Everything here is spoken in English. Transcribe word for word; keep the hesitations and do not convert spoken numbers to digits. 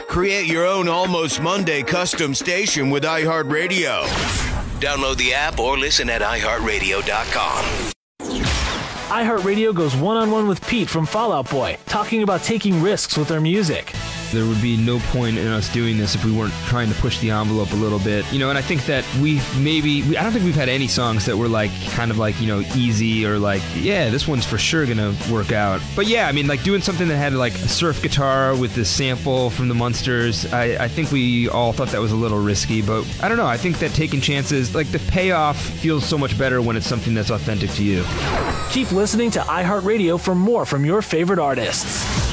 Create your own Almost Monday custom station with iHeartRadio. Download the app or listen at i heart radio dot com. iHeartRadio goes one-on-one with Pete from Fall Out Boy, talking about taking risks with their music. There would be no point in us doing this if we weren't trying to push the envelope a little bit. You know, and I think that we maybe, we, I don't think we've had any songs that were like, kind of like, you know, easy or like, yeah, this one's for sure gonna work out. But yeah, I mean, like doing something that had like a surf guitar with this sample from the Munsters, I, I think we all thought that was a little risky, but I don't know, I think that taking chances, like the payoff feels so much better when it's something that's authentic to you. Keep listening to iHeartRadio for more from your favorite artists.